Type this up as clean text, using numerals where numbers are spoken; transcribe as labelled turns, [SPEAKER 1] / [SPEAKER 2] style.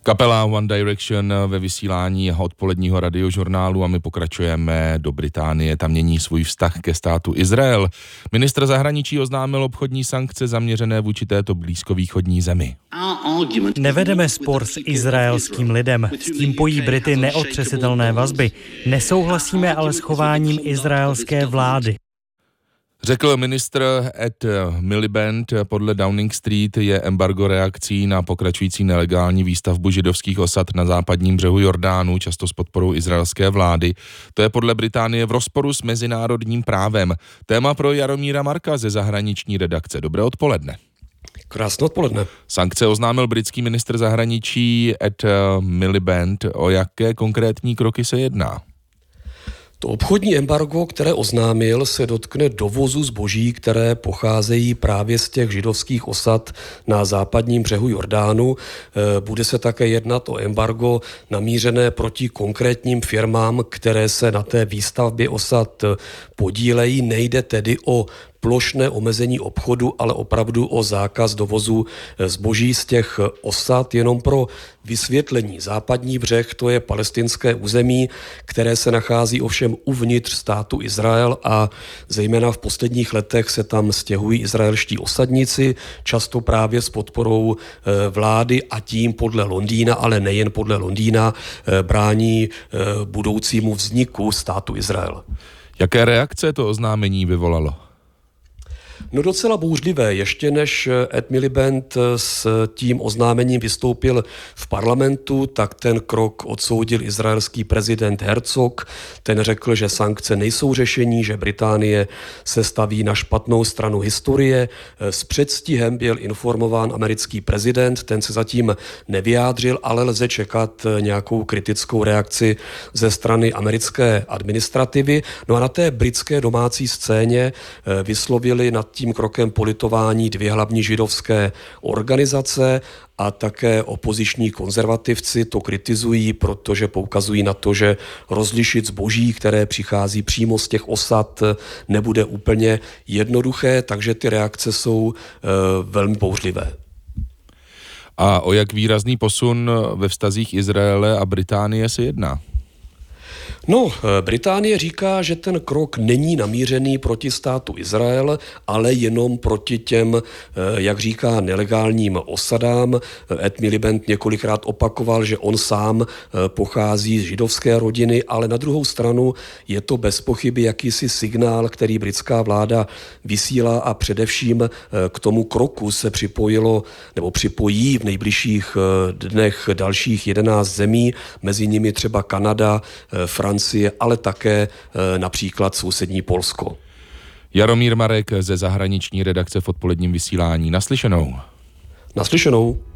[SPEAKER 1] Kapela One Direction ve vysílání odpoledního radiožurnálu a my pokračujeme do Británie. Tam mění svůj vztah ke státu Izrael. Ministr zahraničí oznámil obchodní sankce zaměřené vůči této blízkovýchodní zemi.
[SPEAKER 2] Nevedeme spor s izraelským lidem. S tím pojí Brity neotřesitelné vazby. Nesouhlasíme ale s chováním izraelské vlády.
[SPEAKER 1] Řekl ministr Ed Miliband. Podle Downing Street je embargo reakcí na pokračující nelegální výstavbu židovských osad na západním břehu Jordánu, často s podporou izraelské vlády. To je podle Británie v rozporu s mezinárodním právem. Téma pro Jaromíra Marka ze zahraniční redakce. Dobré odpoledne.
[SPEAKER 3] Krásné odpoledne.
[SPEAKER 1] Sankce oznámil britský ministr zahraničí Ed Miliband. O jaké konkrétní kroky se jedná?
[SPEAKER 3] To obchodní embargo, které oznámil, se dotkne dovozu zboží, které pocházejí právě z těch židovských osad na západním břehu Jordánu. Bude se také jednat o embargo namířené proti konkrétním firmám, které se na té výstavbě osad podílejí. Nejde tedy o plošné omezení obchodu, ale opravdu o zákaz dovozu zboží z těch osad. Jenom pro vysvětlení, západní břeh to je palestinské území, které se nachází ovšem uvnitř státu Izrael a zejména v posledních letech se tam stěhují izraelští osadníci, často právě s podporou vlády a tím podle Londýna, ale nejen podle Londýna, brání budoucímu vzniku státu Izrael.
[SPEAKER 1] Jaké reakce to oznámení vyvolalo?
[SPEAKER 3] No docela bouřlivé. Ještě než Ed Miliband s tím oznámením vystoupil v parlamentu, tak ten krok odsoudil izraelský prezident Herzog. Ten řekl, že sankce nejsou řešení, že Británie se staví na špatnou stranu historie. S předstihem byl informován americký prezident, ten se zatím nevyjádřil, ale lze čekat nějakou kritickou reakci ze strany americké administrativy. No a na té britské domácí scéně vyslovili nad tím krokem politování dvě hlavní židovské organizace a také opoziční konzervativci to kritizují, protože poukazují na to, že rozlišit zboží, které přichází přímo z těch osad, nebude úplně jednoduché, takže ty reakce jsou velmi bouřlivé.
[SPEAKER 1] A o jak výrazný posun ve vztazích Izraele a Británie se jedná?
[SPEAKER 3] No, Británie říká, že ten krok není namířený proti státu Izrael, ale jenom proti těm, jak říká, nelegálním osadám. Ed Miliband několikrát opakoval, že on sám pochází z židovské rodiny, ale na druhou stranu je to bez pochyby jakýsi signál, který britská vláda vysílá a především k tomu kroku se připojilo nebo připojí v nejbližších dnech dalších 11 zemí, mezi nimi třeba Kanada, Francie, ale také například sousední Polsko.
[SPEAKER 1] Jaromír Marek ze zahraniční redakce v odpoledním vysílání. Naslyšenou.
[SPEAKER 3] Naslyšenou.